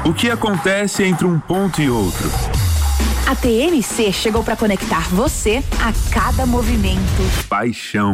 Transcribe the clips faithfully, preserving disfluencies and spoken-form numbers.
O que acontece entre um ponto e outro? A T M C chegou para conectar você a cada movimento. Paixão.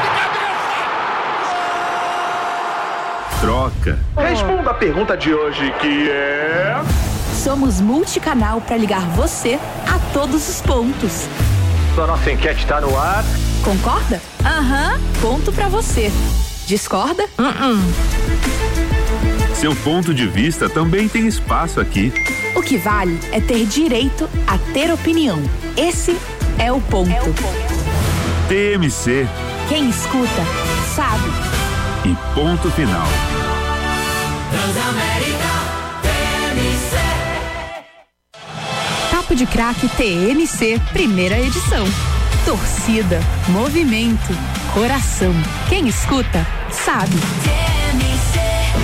Troca. Responda a pergunta de hoje, que é... Somos multicanal para ligar você a todos os pontos. A nossa enquete está no ar. Concorda? Aham, ponto para você. Discorda? Uh-uh. Seu ponto de vista também tem espaço aqui. O que vale é ter direito a ter opinião. Esse é o ponto. É o ponto. T M C. Quem escuta, sabe. E ponto final. Transamérica T M C. Papo de Craque T M C, primeira edição. Torcida, movimento, coração. Quem escuta, sabe. T M C.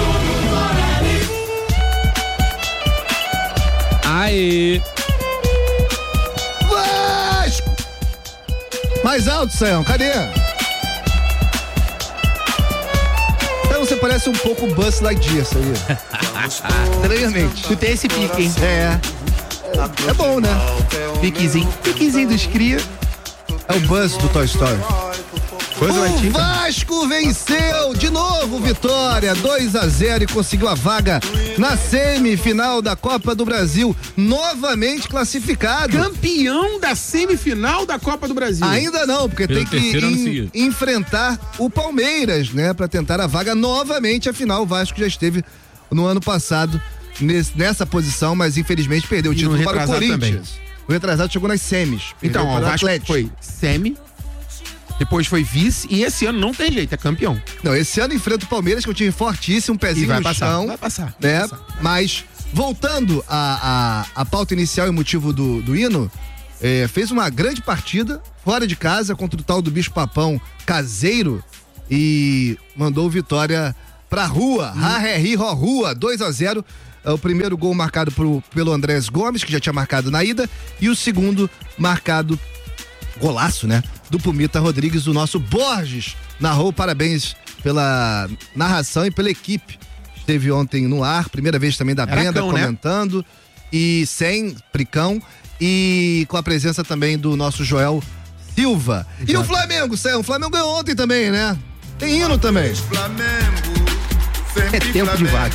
Aê! Vasco! Mais alto, Sayão, cadê? Então você parece um pouco o Buzz Lightyear, sabia? Estranhamente. Tu tem esse pique, hein? É. É bom, né? Piquezinho. Piquezinho dos cria. É o Buzz do Toy Story. Buzz O Lightyear. Vasco venceu de novo, Vitória, dois a zero, e conseguiu a vaga na semifinal da Copa do Brasil, novamente classificado. Campeão da semifinal da Copa do Brasil. Ainda não, porque Pelo tem que terceiro ano en- seguido. enfrentar o Palmeiras, né, pra tentar a vaga novamente. Afinal, o Vasco já esteve no ano passado nesse- nessa posição, mas infelizmente perdeu o E título no para o retrasado Corinthians. também. O retrasado chegou nas semis. Então, perdeu ó, o para Vasco Atlético. foi semi, depois foi vice, e esse ano não tem jeito, é campeão. Não, esse ano enfrenta o Palmeiras, que é um time fortíssimo, um pezinho E vai no passar, chão. vai passar, Né? vai passar. Mas, voltando à, à, à pauta inicial e motivo do, do hino, é, fez uma grande partida, fora de casa, contra o tal do Bicho Papão caseiro, e mandou vitória pra rua. Hum. Ha-he-hi, rua, dois a zero. É o primeiro gol marcado pro, pelo Andrés Gomes, que já tinha marcado na ida, e o segundo marcado, golaço, né? Do Pumita Rodrigues, o nosso Borges narrou. Parabéns pela narração e pela equipe. Esteve ontem no ar, primeira vez também da Era Brenda cão, né? comentando, e sem Pricão, e com a presença também do nosso Joel Silva. E o Flamengo, Céu, o Flamengo ganhou ontem também, né? Tem hino também. É tempo de vaga.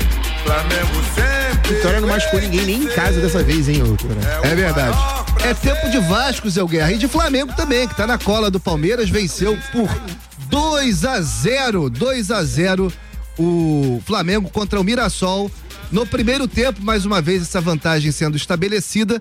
Vitória não machucou ninguém, nem em casa dessa vez, hein, doutora? É verdade. É tempo de Vasco, Zé Guerra, e de Flamengo também, que tá na cola do Palmeiras, venceu por dois a zero. dois a zero o Flamengo contra o Mirassol. No primeiro tempo, mais uma vez, essa vantagem sendo estabelecida,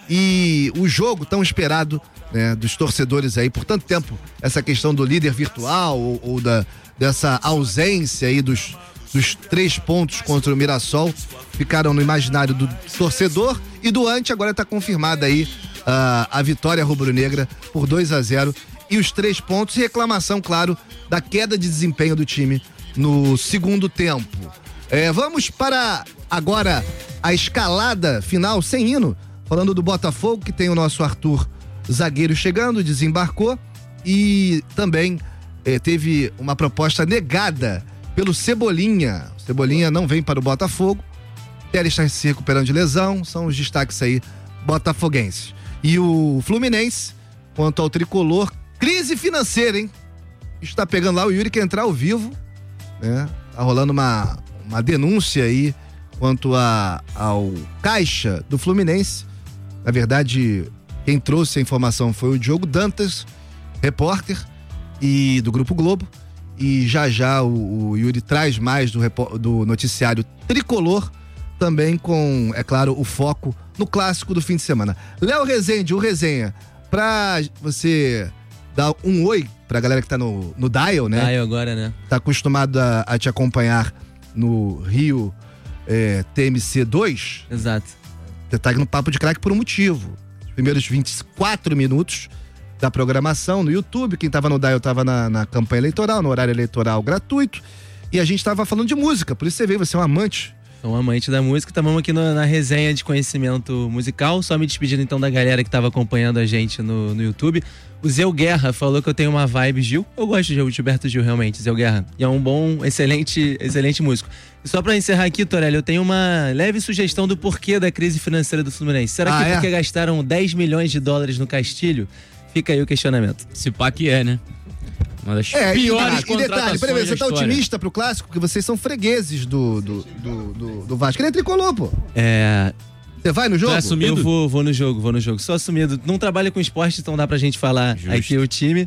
e o jogo tão esperado, né, dos torcedores aí por tanto tempo, essa questão do líder virtual ou, ou da, dessa ausência aí dos dos três pontos contra o Mirassol, ficaram no imaginário do torcedor e do ante. Agora está confirmada aí uh, a vitória rubro-negra por dois a zero e os três pontos, e reclamação, claro, da queda de desempenho do time no segundo tempo. É, vamos para agora a escalada final sem hino, falando do Botafogo, que tem o nosso Arthur zagueiro chegando, desembarcou, e também eh, teve uma proposta negada pelo Cebolinha. O Cebolinha não vem para o Botafogo. Teles está se recuperando de lesão. São os destaques aí botafoguenses. E o Fluminense, quanto ao tricolor, crise financeira, hein? Está pegando lá, o Yuri quer entrar ao vivo, né? Tá rolando uma, uma denúncia aí quanto a, ao caixa do Fluminense. Na verdade, quem trouxe a informação foi o Diogo Dantas, repórter e do Grupo Globo. E já já o, o Yuri traz mais do, do noticiário tricolor, também com, é claro, o foco no clássico do fim de semana. Léo Rezende, o Resenha, pra você dar um oi pra galera que tá no, no Dial, né? Dial agora, né? Tá acostumado a, a te acompanhar no Rio é, T M C dois. Exato. Você tá aqui no Papo de Craque por um motivo. Os primeiros vinte e quatro minutos da programação no YouTube, quem tava no Dial tava na, na campanha eleitoral, no horário eleitoral gratuito, e a gente tava falando de música, por isso você veio, você é um amante. Sou um amante da música, estamos aqui no, na resenha de conhecimento musical, só me despedindo então da galera que tava acompanhando a gente no, no YouTube. O Zé Guerra falou que eu tenho uma vibe Gil, eu gosto de Gilberto Gil realmente, Zé Guerra, e é um bom, excelente, excelente músico. E só pra encerrar aqui, Torelli, eu tenho uma leve sugestão do porquê da crise financeira do Fluminense. Será Ah, que é é? porque gastaram dez milhões de dólares no Castilho? Fica aí o questionamento. Se pá que é, né? Uma das É, e, piores e contratações detalhe, peraí, você da tá história. otimista pro clássico? Porque vocês são fregueses do, do, do, do, do Vasco. Ele é tricolor, pô. É. Você vai no jogo? Tu é assumido? Eu vou, vou no jogo, vou no jogo. Sou assumido. Não trabalho com esporte, então dá pra gente falar Justo. aqui o time.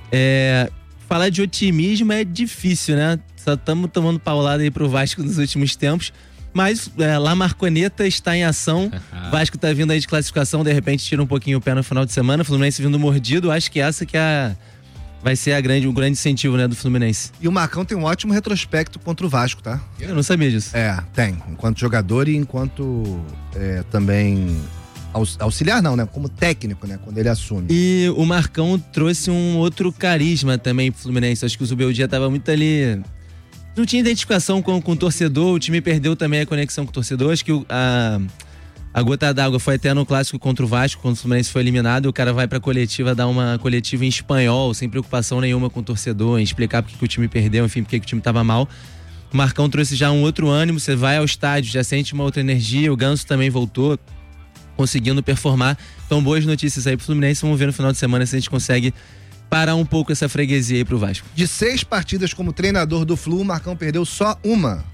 É, falar de otimismo é difícil, né? Só estamos tomando paulada aí pro Vasco nos últimos tempos. Mas é, La Marconeta está em ação. Vasco tá vindo aí de classificação, de repente tira um pouquinho o pé no final de semana. Fluminense vindo mordido. Acho que essa que é a, vai ser a grande, o grande incentivo, né, do Fluminense. E o Marcão tem um ótimo retrospecto contra o Vasco, tá? Eu não sabia disso. É, tem. Enquanto jogador e enquanto é, também aux- auxiliar, não, né? Como técnico, né? Quando ele assume. E o Marcão trouxe um outro carisma também pro Fluminense. Acho que o Zubeldia tava muito ali. Não tinha identificação com, com o torcedor, o time perdeu também a conexão com o torcedor. Acho que o, a, a gota d'água foi até no clássico contra o Vasco, quando o Fluminense foi eliminado. E o cara vai pra coletiva dar uma coletiva em espanhol, sem preocupação nenhuma com o torcedor, em explicar porque que o time perdeu, enfim, porque que o time tava mal. O Marcão trouxe já um outro ânimo, você vai ao estádio, já sente uma outra energia. O Ganso também voltou, conseguindo performar. Então, boas notícias aí pro Fluminense. Vamos ver no final de semana se a gente consegue parar um pouco essa freguesia aí pro Vasco. De seis partidas como treinador do Flu, o Marcão perdeu só uma.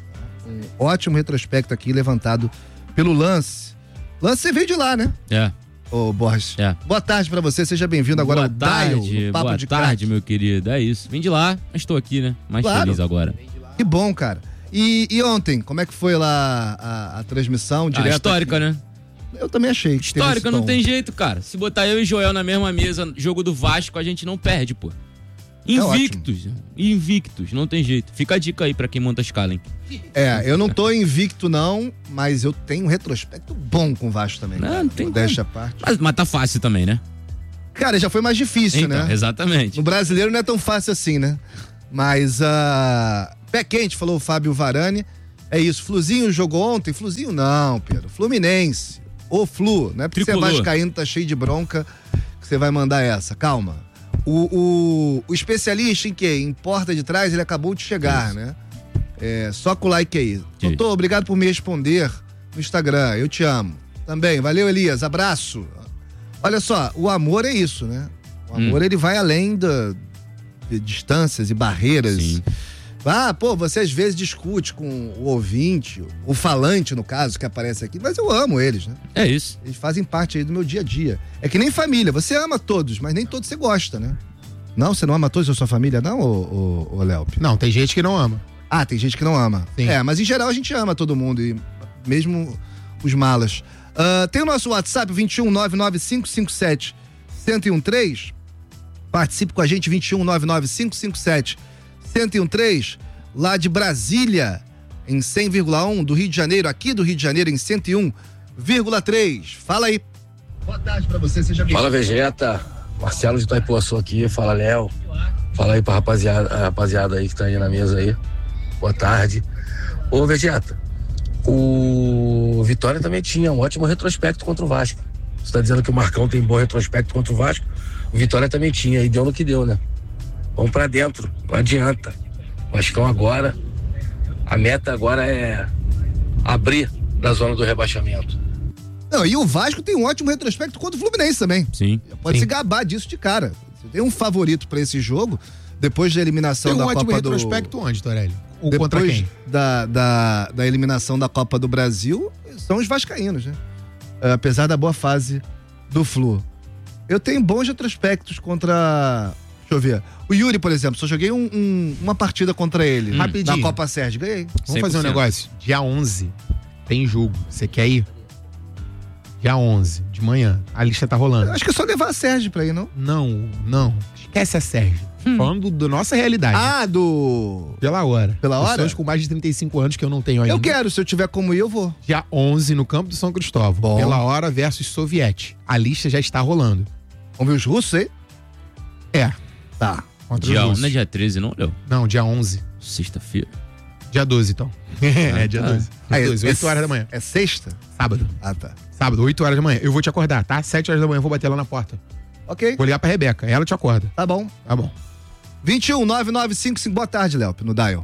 Um ótimo retrospecto aqui levantado pelo Lance. Lance, você veio de lá, né? É. Ô, Borges. É. Boa tarde pra você, seja bem-vindo agora boa ao tarde, Dial, no Papo boa de tarde, Craque. meu querido. É isso. Vim de lá, mas estou aqui, né? Mais Claro. feliz agora. Que bom, cara. E, e ontem, como é que foi lá a, a transmissão Ah, direta? histórica, né? Eu também achei. que teve Histórica, esse não tom. tem jeito, cara. Se botar eu e Joel na mesma mesa, jogo do Vasco, a gente não perde, pô. Invictos. Invictos, não tem jeito. Fica a dica aí pra quem monta a escala, hein? É, eu não tô invicto não, mas eu tenho um retrospecto bom com o Vasco também. Não, cara. não tem Modéstia à parte. Mas, mas tá fácil também, né? Cara, já foi mais difícil, Então, né? exatamente. No brasileiro não é tão fácil assim, né? Mas, uh, pé quente, falou o Fábio Varani. É isso, Fluzinho jogou ontem? Fluzinho não, Pedro. Fluminense. O Flu, não é porque Tricolor. você é vascaíno, tá cheio de bronca, que você vai mandar essa. Calma. O, o, o especialista em quê? Em porta de trás, ele acabou de chegar, Isso. né? É, só com o like aí. Isso. Doutor, obrigado por me responder no Instagram. Eu te amo. Também. Valeu, Elias. Abraço. Olha só, o amor é isso, né? O amor, Hum. ele vai além da, de distâncias e barreiras. Sim. Ah, pô, você às vezes discute com o ouvinte, o falante, no caso, que aparece aqui, mas eu amo eles, né? É isso. Eles fazem parte aí do meu dia a dia. É que nem família, você ama todos, mas nem todos você gosta, né? Não, você não ama todos da sua família, não, ô, ô, ô Léo? Não, tem gente que não ama. Ah, tem gente que não ama. Sim. É, mas em geral a gente ama todo mundo, e mesmo os malas. Ah, tem o nosso WhatsApp, vinte e um, nove nove cinco cinco sete, um zero um três. Participe com a gente, vinte e um, nove nove cinco cinco sete, um zero um três. Lá de Brasília, em cem vírgula um, do Rio de Janeiro, aqui do Rio de Janeiro, em cento e um vírgula três. Fala aí. Boa tarde pra você, seja bem-vindo. Fala, Vegeta. Marcelo de Itaipuaçu aqui. Fala, Léo. Fala aí pra rapaziada, a rapaziada aí que tá aí na mesa aí. Boa tarde. Ô, Vegeta, o Vitória também tinha um ótimo retrospecto contra o Vasco. Você tá dizendo que o Marcão tem bom retrospecto contra o Vasco? O Vitória também tinha, e deu no que deu, né? Vamos pra dentro, não adianta. O Vascão agora, a meta agora é abrir da zona do rebaixamento. Não, e o Vasco tem um ótimo retrospecto contra o Fluminense também. Sim. Pode Sim. se gabar disso de cara. Você tem um favorito pra esse jogo, depois da eliminação Tem um da ótimo Copa do... retrospecto onde, Torelli? Ou Depois contra quem? Da, da, da eliminação da Copa do Brasil, são os vascaínos, né? É, apesar da boa fase do Flu. Eu tenho bons retrospectos contra... Deixa eu ver. O Yuri, por exemplo, só joguei um- um- uma partida contra ele. Hum. Rapidinho. Na Copa Sérgio, ganhei. Vamos fazer um cem por cento. negócio? Dia onze tem jogo. Você quer ir? Dia onze, de manhã. A lista tá rolando. Eu acho que é só levar a Sérgio pra ir, não? Não, não. Esquece a Sérgio. Falando da nossa realidade. Ah, do... Pela hora. Pela hora? Pessoas com mais de trinta e cinco anos que eu não tenho ainda. Eu quero, se eu tiver como ir, eu vou. Dia onze, no campo do São Cristóvão. Bom. Pela hora versus Soviete. A lista já está rolando. Vamos ver os russos aí? É. Tá. Contra Dia os um, russos. não é dia treze, não, Léo? Não, dia onze. Sexta-feira. Dia doze, então. é, dia tá. doze. Ah, Dia é- doze, oito é- horas da manhã. É sexta? Sábado. Ah, tá. Sábado, oito horas da manhã. Eu vou te acordar, tá? sete horas da manhã eu vou bater lá na porta. Ok, Vou ligar pra Rebeca. Ela te acorda. tá bom. Tá bom. vinte e um, nove nove cinco cinco. Boa tarde, Léo, no Dial.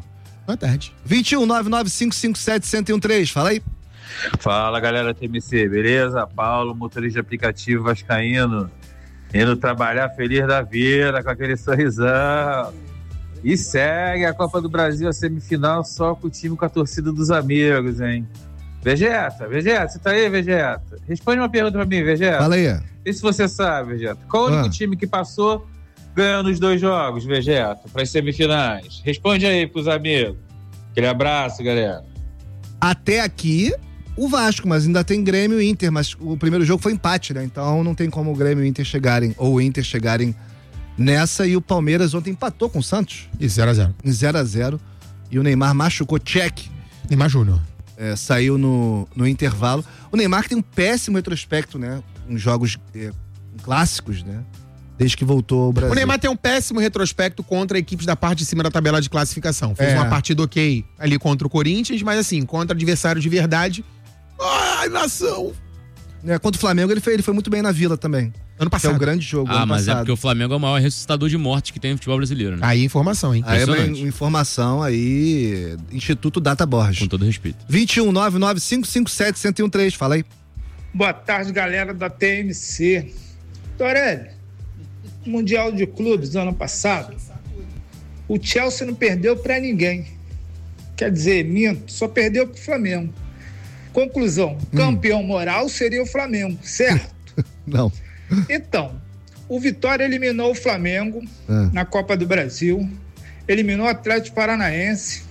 Boa tarde. vinte e um, nove nove cinco cinco sete, um zero um três, fala aí. Fala, galera T M C, beleza? Paulo, motorista de aplicativo vascaíno, indo trabalhar feliz da vida, com aquele sorrisão. E segue a Copa do Brasil, a semifinal, só com o time, com a torcida dos amigos, hein? Vegeta, Vegeta, você tá aí, Vegeta? Responde uma pergunta pra mim, Vegeta. Fala aí. E se você sabe, Vegeta, qual o único ah. time que passou ganhando os dois jogos, Vegeta, para as semifinais? Responde aí pros amigos. Aquele abraço, galera. Até aqui, o Vasco, mas ainda tem Grêmio e Inter, mas o primeiro jogo foi empate, né? Então não tem como o Grêmio e o Inter chegarem, ou o Inter chegarem nessa, e o Palmeiras ontem empatou com o Santos. E zero a zero. Em zero a zero. E o Neymar machucou, check. Neymar Júnior. É, saiu no, no intervalo. O Neymar que tem um péssimo retrospecto, né? Em jogos é, clássicos, né? Desde que voltou ao Brasil. O Neymar tem um péssimo retrospecto contra equipes da parte de cima da tabela de classificação. Fez É. uma partida ok ali contra o Corinthians, mas assim, contra adversários de verdade. Ai, nação! É, contra o Flamengo ele foi, ele foi muito bem na Vila também. Ano Que é passado. o grande jogo. Ah, ano mas é passado. porque o Flamengo é o maior ressuscitador de mortes que tem no futebol brasileiro, né? Aí informação, hein? Aí é uma Impressionante. informação aí, Instituto Data Borges. Com todo respeito. vinte e um, nove nove cinco cinco sete, um zero um três, fala aí. Boa tarde, galera da T M C. Torelli, Mundial de Clubes do ano passado, o Chelsea não perdeu pra ninguém. Quer dizer, minto, só perdeu pro Flamengo. Conclusão, Hum. campeão moral seria o Flamengo, certo? Não. Então, o Vitória eliminou o Flamengo Ah. na Copa do Brasil, eliminou o Atlético Paranaense,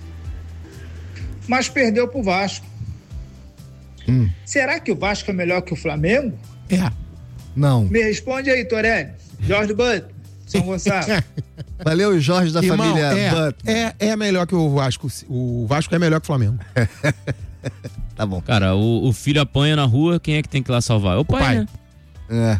mas perdeu pro Vasco. Hum. Será que o Vasco é melhor que o Flamengo? É. Não. Me responde aí, Torelli. Jorge Butler, São Gonçalo. Valeu, Jorge da Irmão, família é, Butler. é, é melhor que o Vasco. O Vasco é melhor que o Flamengo. Tá bom. Cara, o, o filho apanha na rua, quem é que tem que ir lá salvar? É o pai, pai. né? É.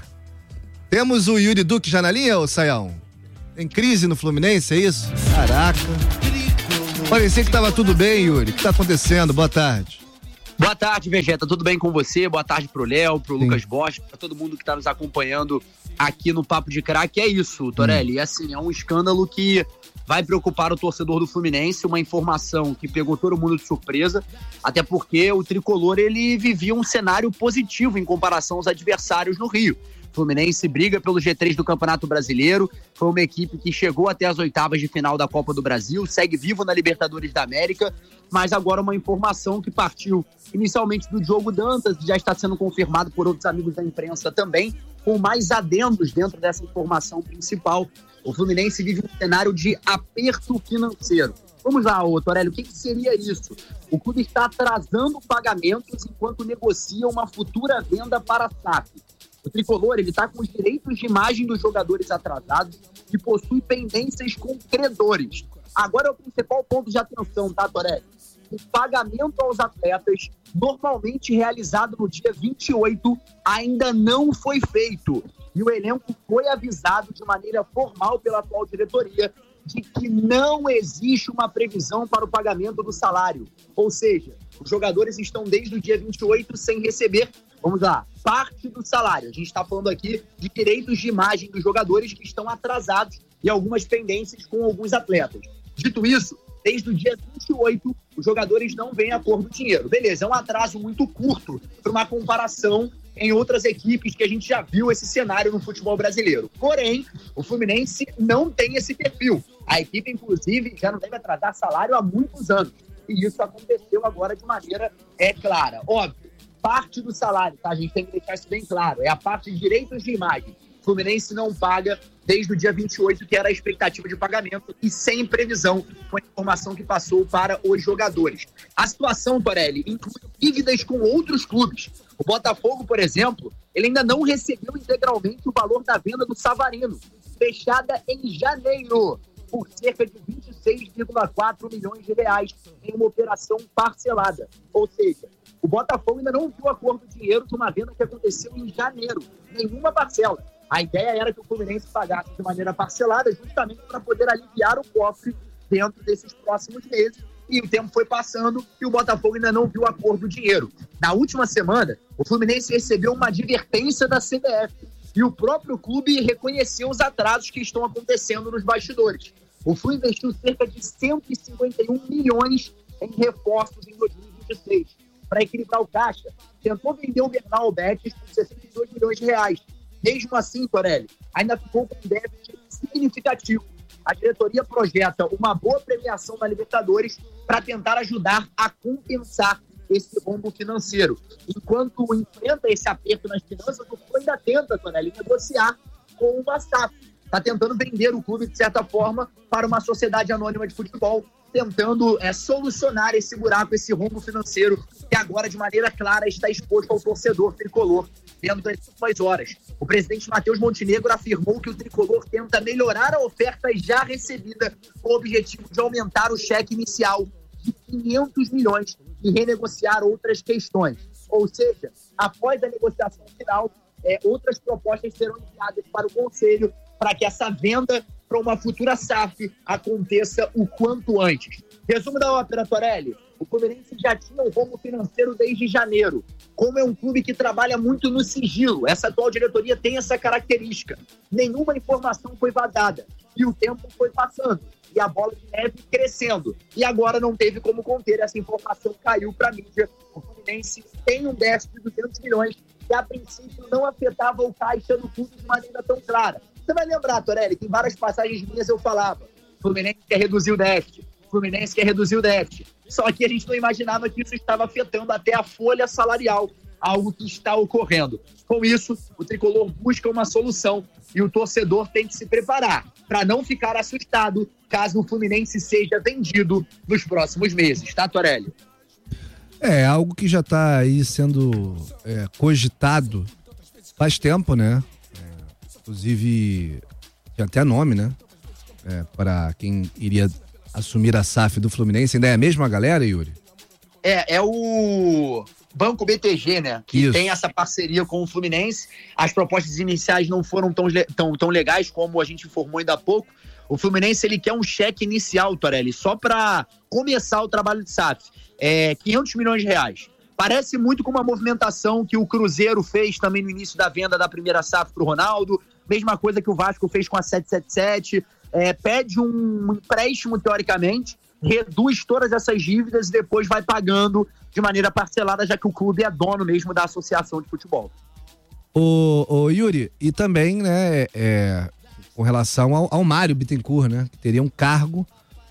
Temos o Yuri Duque já na linha, ô Saião? Tem crise no Fluminense, é isso? Caraca. Parecia que tava tudo bem, Yuri. O que tá acontecendo? Boa tarde. Boa tarde, Vegeta. Tudo bem com você? Boa tarde pro Léo, pro Sim. Lucas Bosch, pra todo mundo que tá nos acompanhando aqui no Papo de Craque. É isso, Torelli. Hum. Assim, é um escândalo que vai preocupar o torcedor do Fluminense, uma informação que pegou todo mundo de surpresa, até porque o Tricolor, ele vivia um cenário positivo em comparação aos adversários no Rio. O Fluminense briga pelo G três do Campeonato Brasileiro, foi uma equipe que chegou até as oitavas de final da Copa do Brasil, segue vivo na Libertadores da América, mas agora uma informação que partiu inicialmente do Diogo Dantas, já está sendo confirmado por outros amigos da imprensa também, com mais adendos dentro dessa informação principal. O Fluminense vive um cenário de aperto financeiro. Vamos lá, ô, Torelli, o que, que seria isso? O clube está atrasando pagamentos enquanto negocia uma futura venda para a S A F. O Tricolor, ele está com os direitos de imagem dos jogadores atrasados e possui pendências com credores. Agora é o principal ponto de atenção, tá, Torelli? O pagamento aos atletas, normalmente realizado no dia vinte e oito, ainda não foi feito. E o elenco foi avisado de maneira formal pela atual diretoria de que não existe uma previsão para o pagamento do salário. Ou seja, os jogadores estão desde o dia vinte e oito sem receber, vamos lá, parte do salário. A gente está falando aqui de direitos de imagem dos jogadores que estão atrasados e algumas pendências com alguns atletas. Dito isso, desde o dia vinte e oito, os jogadores não vêm a cor do dinheiro. Beleza, é um atraso muito curto para uma comparação em outras equipes que a gente já viu esse cenário no futebol brasileiro. Porém, o Fluminense não tem esse perfil. A equipe, inclusive, já não deve atrasar salário há muitos anos. E isso aconteceu agora de maneira é clara. Óbvio, parte do salário, tá? A gente tem que deixar isso bem claro. É a parte de direitos de imagem. O Fluminense não paga desde o dia vinte e oito, que era a expectativa de pagamento, e sem previsão, com a informação que passou para os jogadores. A situação, Torelli, inclui dívidas com outros clubes. O Botafogo, por exemplo, ele ainda não recebeu integralmente o valor da venda do Savarino, fechada em janeiro, por cerca de vinte e seis vírgula quatro milhões de reais em uma operação parcelada. Ou seja, o Botafogo ainda não viu a cor do dinheiro de uma venda que aconteceu em janeiro, nenhuma parcela. A ideia era que o Fluminense pagasse de maneira parcelada justamente para poder aliviar o cofre dentro desses próximos meses. E o tempo foi passando e o Botafogo ainda não viu a cor do dinheiro. Na última semana, o Fluminense recebeu uma advertência da C B F e o próprio clube reconheceu os atrasos que estão acontecendo nos bastidores. O Flu investiu cerca de cento e cinquenta e um milhões em reforços em dois mil e vinte e seis. Para equilibrar o caixa, tentou vender o Bernal Betis por sessenta e dois milhões de reais. Mesmo assim, Torelli, ainda ficou com um déficit significativo. A diretoria projeta uma boa premiação na Libertadores para tentar ajudar a compensar esse rombo financeiro. Enquanto enfrenta esse aperto nas finanças, o Flu ainda tenta, Torelli, negociar com uma S A F. Está tentando vender o clube, de certa forma, para uma sociedade anônima de futebol, tentando é, solucionar esse buraco, esse rombo financeiro, que agora, de maneira clara, está exposto ao torcedor tricolor dentro das últimas horas. O presidente Matheus Montenegro afirmou que o tricolor tenta melhorar a oferta já recebida com o objetivo de aumentar o cheque inicial de quinhentos milhões e renegociar outras questões. Ou seja, após a negociação final, é, outras propostas serão enviadas para o Conselho para que essa venda para uma futura S A F aconteça o quanto antes. Resumo da ópera, Torelli. O Fluminense já tinha um rombo financeiro desde janeiro. Como é um clube que trabalha muito no sigilo, essa atual diretoria tem essa característica. Nenhuma informação foi vazada. E o tempo foi passando. E a bola de neve crescendo. E agora não teve como conter. Essa informação caiu para a mídia. O Fluminense tem um déficit de duzentos milhões que a princípio não afetava o caixa do clube de maneira tão clara. Você vai lembrar, Torelli, que em várias passagens minhas eu falava: Fluminense quer reduzir o déficit, Fluminense quer reduzir o déficit. Só que a gente não imaginava que isso estava afetando até a folha salarial, algo que está ocorrendo. Com isso, o tricolor busca uma solução e o torcedor tem que se preparar para não ficar assustado caso o Fluminense seja vendido nos próximos meses, tá, Torelli? É, algo que já está aí sendo é, cogitado faz tempo, né? Inclusive, tinha até nome, né? É, para quem iria assumir a S A F do Fluminense. Ainda é a mesma galera, Yuri? É, é o Banco B T G, né? Que Isso. tem essa parceria com o Fluminense. As propostas iniciais não foram tão, tão, tão legais como a gente informou ainda há pouco. O Fluminense, ele quer um cheque inicial, Torelli, só para começar o trabalho de S A F. É quinhentos milhões de reais. Parece muito com uma movimentação que o Cruzeiro fez também no início da venda da primeira S A F para o Ronaldo. Mesma coisa que o Vasco fez com a sete sete sete. É, pede um empréstimo, teoricamente, reduz todas essas dívidas e depois vai pagando de maneira parcelada, já que o clube é dono mesmo da associação de futebol. Ô, ô Yuri, e também, né, é, com relação ao, ao Mário Bittencourt, né, que teria um cargo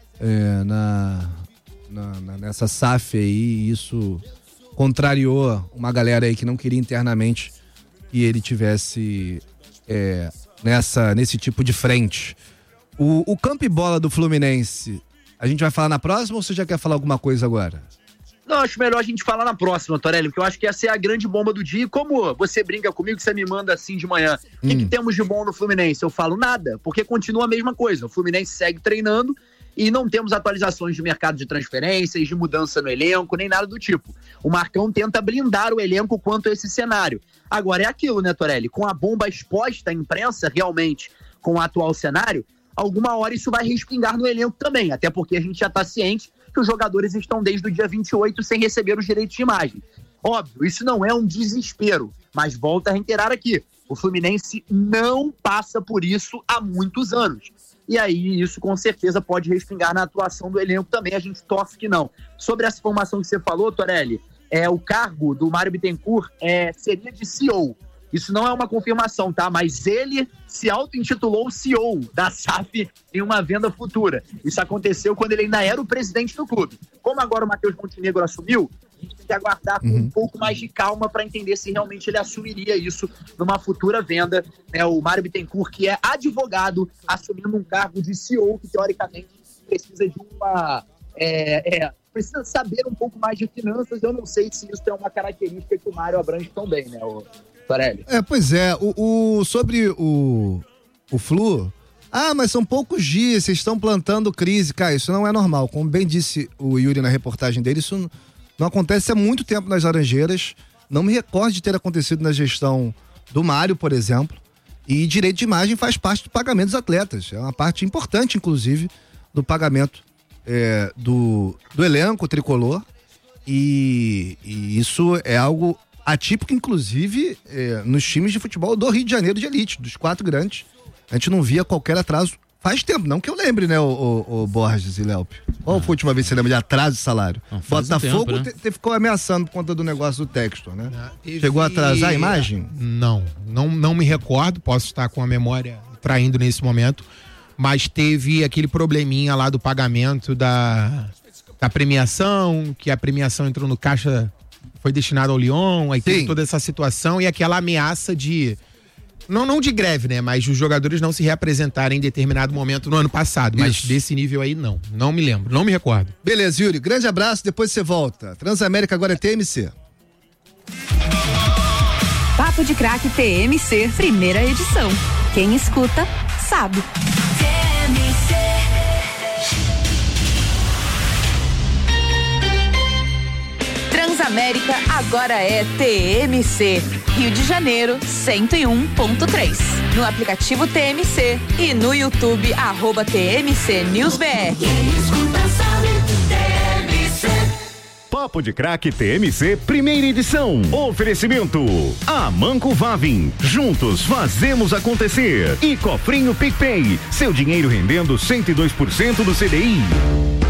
é, na, na, na, nessa S A F aí, e isso contrariou uma galera aí que não queria internamente que ele tivesse é, nessa, nesse tipo de frente. O, o campo e bola do Fluminense, a gente vai falar na próxima ou você já quer falar alguma coisa agora? Não, acho melhor a gente falar na próxima, Torelli, porque eu acho que essa é a grande bomba do dia. E como você brinca comigo, você me manda assim de manhã, o hum. que, que temos de bom no Fluminense? Eu falo nada, porque continua a mesma coisa. O Fluminense segue treinando e não temos atualizações de mercado de transferências, de mudança no elenco, nem nada do tipo. O Marcão tenta blindar o elenco quanto a esse cenário. Agora é aquilo, né, Torelli? Com a bomba exposta à imprensa, realmente, com o atual cenário, alguma hora isso vai respingar no elenco também, até porque a gente já está ciente que os jogadores estão desde o dia vinte e oito sem receber os direitos de imagem. Óbvio, isso não é um desespero, mas volta a reiterar aqui, o Fluminense não passa por isso há muitos anos. E aí isso com certeza pode respingar na atuação do elenco também, a gente torce que não. Sobre essa informação que você falou, Torelli, é, o cargo do Mário Bittencourt é, seria de C E O. Isso não é uma confirmação, tá? Mas ele se auto-intitulou C E O da S A F em uma venda futura. Isso aconteceu quando ele ainda era o presidente do clube. Como agora o Matheus Montenegro assumiu, a gente tem que aguardar com uhum. um pouco mais de calma para entender se realmente ele assumiria isso numa futura venda. Né? O Mário Bittencourt, que é advogado, assumindo um cargo de C E O, que teoricamente precisa de uma... É, é, precisa saber um pouco mais de finanças. Eu não sei se isso é uma característica que o Mário abrange tão bem, né, o Torelli? É, pois é, o, o, sobre o, o Flu, ah, mas são poucos dias, vocês estão plantando crise, cara, isso não é normal, como bem disse o Yuri na reportagem dele, isso não, não acontece há muito tempo nas Laranjeiras, não me recordo de ter acontecido na gestão do Mário, por exemplo, e direito de imagem faz parte do pagamento dos atletas, é uma parte importante, inclusive, do pagamento é, do, do elenco tricolor, e, e isso é algo atípico, inclusive, eh, nos times de futebol do Rio de Janeiro de elite, dos quatro grandes. A gente não via qualquer atraso Faz tempo, não que eu lembre, né, o, o, o Borges e Léo. Qual foi a última vez que você lembra de atraso de salário? Não, faz um Botafogo tempo, né? te, te ficou ameaçando por conta do negócio do Textor, né? Chegou a atrasar a imagem? Não, não, não me recordo, posso estar com a memória traindo nesse momento, mas teve aquele probleminha lá do pagamento da, da premiação, que a premiação entrou no caixa, foi destinada ao Lyon, aí teve toda essa situação e aquela ameaça de... Não, não de greve, né? Mas os jogadores não se reapresentarem em determinado momento no ano passado. Mas Isso. desse nível aí, não. Não me lembro, não me recordo. Beleza, Yuri. Grande abraço, depois você volta. Transamérica agora é T M C. Papo de Craque T M C, primeira edição. Quem escuta, sabe. T M C. Transamérica agora é T M C. Rio de Janeiro, cento e um ponto três. No aplicativo T M C e no YouTube, arroba T M C News B R. Papo de Craque T M C, primeira edição. Oferecimento: Amanco Vavin. Juntos fazemos acontecer. E Cofrinho PicPay. Seu dinheiro rendendo cento e dois por cento do C D I.